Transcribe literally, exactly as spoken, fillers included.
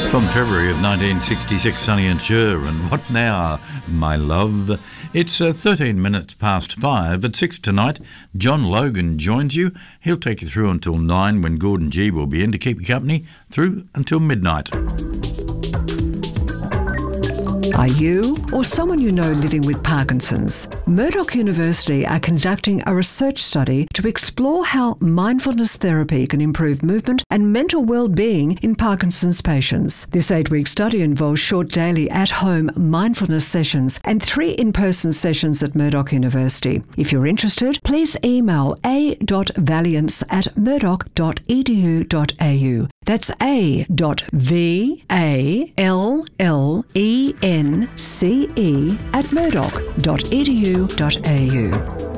From February of nineteen sixty-six, Sonny and Cher, and what now, my love? It's uh, thirteen minutes past five. At six tonight, John Logan joins you. He'll take you through until nine, when Gordon G will be in to keep you company through until midnight. Are you or someone you know living with Parkinson's? Murdoch University are conducting a research study to explore how mindfulness therapy can improve movement and mental well-being in Parkinson's patients. This eight-week study involves short daily at-home mindfulness sessions and three in-person sessions at Murdoch University. If you're interested, please email a dot valiance at murdoch dot e d u dot a u. That's a dot v a l l e n c e at murdoch dot e d u dot a u.